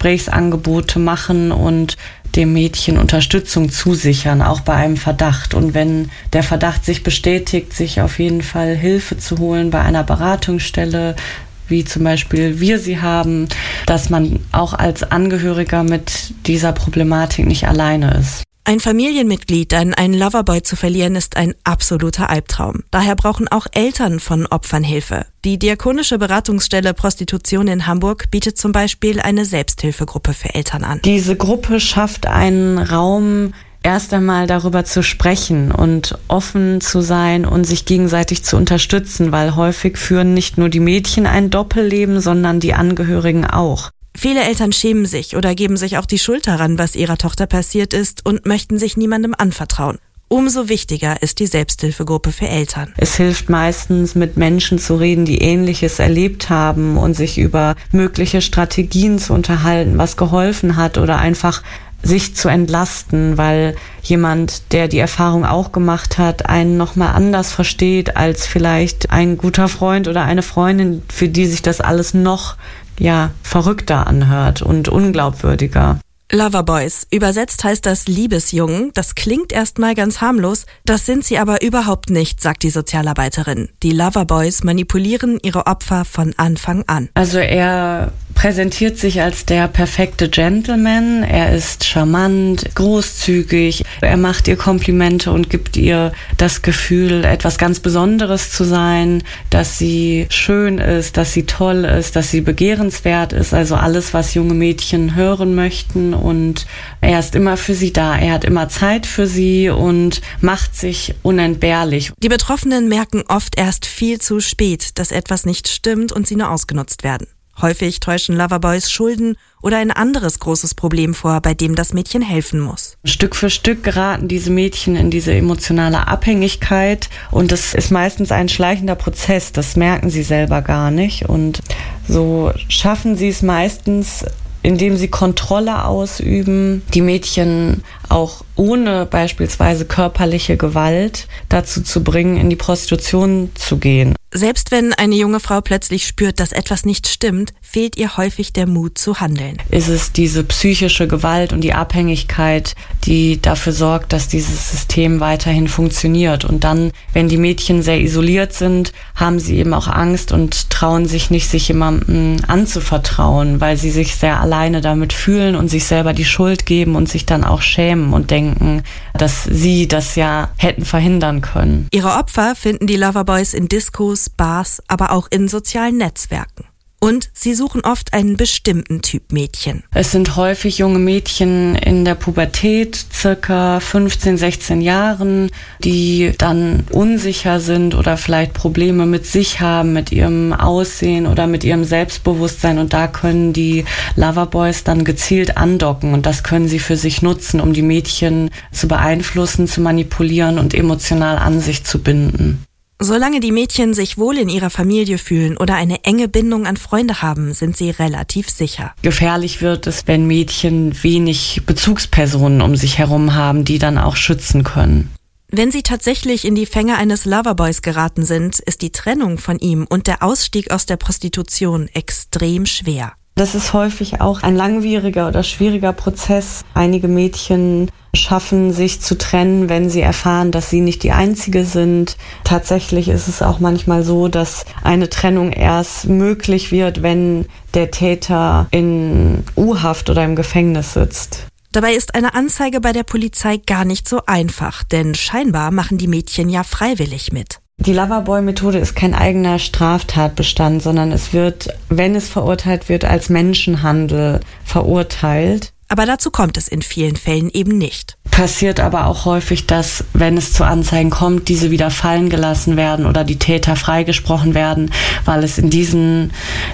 Gesprächsangebote machen und dem Mädchen Unterstützung zusichern, auch bei einem Verdacht. Und wenn der Verdacht sich bestätigt, sich auf jeden Fall Hilfe zu holen bei einer Beratungsstelle, wie zum Beispiel wir sie haben, dass man auch als Angehöriger mit dieser Problematik nicht alleine ist. Ein Familienmitglied an einen Loverboy zu verlieren, ist ein absoluter Albtraum. Daher brauchen auch Eltern von Opfern Hilfe. Die Diakonische Beratungsstelle Prostitution in Hamburg bietet zum Beispiel eine Selbsthilfegruppe für Eltern an. Diese Gruppe schafft einen Raum, erst einmal darüber zu sprechen und offen zu sein und sich gegenseitig zu unterstützen, weil häufig führen nicht nur die Mädchen ein Doppelleben, sondern die Angehörigen auch. Viele Eltern schämen sich oder geben sich auch die Schuld daran, was ihrer Tochter passiert ist und möchten sich niemandem anvertrauen. Umso wichtiger ist die Selbsthilfegruppe für Eltern. Es hilft meistens, mit Menschen zu reden, die Ähnliches erlebt haben und sich über mögliche Strategien zu unterhalten, was geholfen hat oder einfach sich zu entlasten, weil jemand, der die Erfahrung auch gemacht hat, einen nochmal anders versteht als vielleicht ein guter Freund oder eine Freundin, für die sich das alles noch verrückter anhört und unglaubwürdiger. Loverboys. Übersetzt heißt das Liebesjungen. Das klingt erstmal ganz harmlos, das sind sie aber überhaupt nicht, sagt die Sozialarbeiterin. Die Loverboys manipulieren ihre Opfer von Anfang an. Also er präsentiert sich als der perfekte Gentleman. Er ist charmant, großzügig. Er macht ihr Komplimente und gibt ihr das Gefühl, etwas ganz Besonderes zu sein, dass sie schön ist, dass sie toll ist, dass sie begehrenswert ist. Also alles, was junge Mädchen hören möchten. Und er ist immer für sie da. Er hat immer Zeit für sie und macht sich unentbehrlich. Die Betroffenen merken oft erst viel zu spät, dass etwas nicht stimmt und sie nur ausgenutzt werden. Häufig täuschen Loverboys Schulden oder ein anderes großes Problem vor, bei dem das Mädchen helfen muss. Stück für Stück geraten diese Mädchen in diese emotionale Abhängigkeit und das ist meistens ein schleichender Prozess, das merken sie selber gar nicht und so schaffen sie es meistens, indem sie Kontrolle ausüben, die Mädchen auch ohne beispielsweise körperliche Gewalt dazu zu bringen, in die Prostitution zu gehen. Selbst wenn eine junge Frau plötzlich spürt, dass etwas nicht stimmt, fehlt ihr häufig der Mut zu handeln. Ist es diese psychische Gewalt und die Abhängigkeit, die dafür sorgt, dass dieses System weiterhin funktioniert. Und dann, wenn die Mädchen sehr isoliert sind, haben sie eben auch Angst und trauen sich nicht, sich jemandem anzuvertrauen, weil sie sich sehr alleine damit fühlen und sich selber die Schuld geben und sich dann auch schämen und denken, dass sie das ja hätten verhindern können. Ihre Opfer finden die Loverboys in Diskos, Bars, aber auch in sozialen Netzwerken. Und sie suchen oft einen bestimmten Typ Mädchen. Es sind häufig junge Mädchen in der Pubertät, circa 15, 16 Jahren, die dann unsicher sind oder vielleicht Probleme mit sich haben, mit ihrem Aussehen oder mit ihrem Selbstbewusstsein. Und da können die Loverboys dann gezielt andocken. Und das können sie für sich nutzen, um die Mädchen zu beeinflussen, zu manipulieren und emotional an sich zu binden. Solange die Mädchen sich wohl in ihrer Familie fühlen oder eine enge Bindung an Freunde haben, sind sie relativ sicher. Gefährlich wird es, wenn Mädchen wenig Bezugspersonen um sich herum haben, die dann auch schützen können. Wenn sie tatsächlich in die Fänge eines Loverboys geraten sind, ist die Trennung von ihm und der Ausstieg aus der Prostitution extrem schwer. Das ist häufig auch ein langwieriger oder schwieriger Prozess. Einige Mädchen schaffen, sich zu trennen, wenn sie erfahren, dass sie nicht die Einzige sind. Tatsächlich ist es auch manchmal so, dass eine Trennung erst möglich wird, wenn der Täter in U-Haft oder im Gefängnis sitzt. Dabei ist eine Anzeige bei der Polizei gar nicht so einfach, denn scheinbar machen die Mädchen ja freiwillig mit. Die Loverboy-Methode ist kein eigener Straftatbestand, sondern es wird, wenn es verurteilt wird, als Menschenhandel verurteilt. Aber dazu kommt es in vielen Fällen eben nicht. Passiert aber auch häufig, dass, wenn es zu Anzeigen kommt, diese wieder fallen gelassen werden oder die Täter freigesprochen werden, weil es in diesem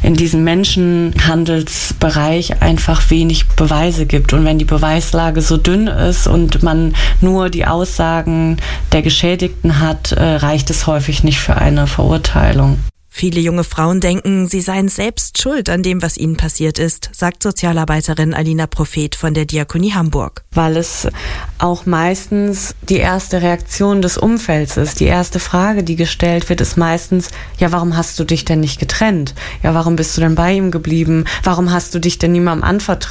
Menschenhandelsbereich einfach wenig Beweise gibt. Und wenn die Beweislage so dünn ist und man nur die Aussagen der Geschädigten hat, reicht es häufig nicht für eine Verurteilung. Viele junge Frauen denken, sie seien selbst schuld an dem, was ihnen passiert ist, sagt Sozialarbeiterin Alina Prophet von der Diakonie Hamburg. Weil es auch meistens die erste Reaktion des Umfelds ist. Die erste Frage, die gestellt wird, ist meistens, ja, warum hast du dich denn nicht getrennt? Ja, warum bist du denn bei ihm geblieben? Warum hast du dich denn niemandem anvertraut?